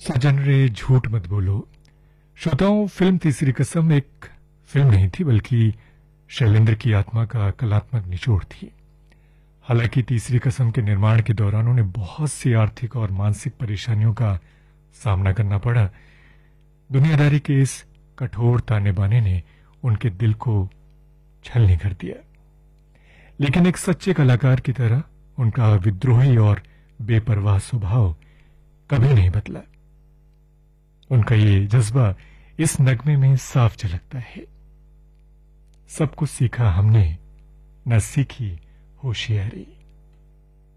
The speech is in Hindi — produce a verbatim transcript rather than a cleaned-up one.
सजन रे झूठ मत बोलो। श्रोताओं, फिल्म तीसरी कसम एक फिल्म नहीं थी बल्कि शैलेंद्र की आत्मा का कलात्मक निचोड़ थी। हालांकि तीसरी कसम के निर्माण के दौरान उन्हें बहुत सी आर्थिक और मानसिक परेशानियों का सामना करना पड़ा। दुनियादारी के इस कठोर ताने बाने ने उनके दिल को छलनी कर दिया, लेकिन एक सच्चे कलाकार की तरह उनका विद्रोही और बेपरवाह स्वभाव कभी नहीं बदला। उनका ये जज्बा इस नगमे में साफ झलकता है। सब कुछ सीखा हमने, न सीखी होशियारी।